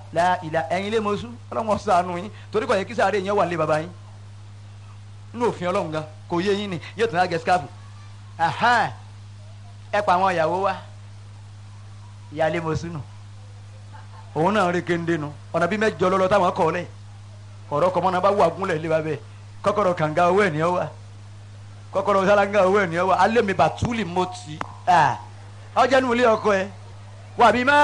la ìlà ẹ̀yin lé mọ́sú ọlọ́run ṣàánú yín torí kò yẹ kí sáré yẹn wà lé baba yín nínú òfin ọlọ́run gan kò yé yín ni yóò tún á gẹ skáàfù ẹ pa àwọn ìyàwó wa ìyáálé mọ́sú nù òun náà rí kéńdé nu ọ̀nà bíi mẹ́jọ lọ́lọ́ táwọn kọ́ lẹ̀ ọ̀rọ̀ kọ́mọ́ náà bá wà gúnlẹ̀ lé wa bẹ́ẹ̀ kọ́kọ́rọ́ kànga owó ẹ̀ ní ọ wa kọ́kọ́rọ́ sálángà owó ẹ̀ ní ọ wa alẹ́ mi bàtúlì mọ́tì ọjà nù ilé ọkọ ẹ wà bí má.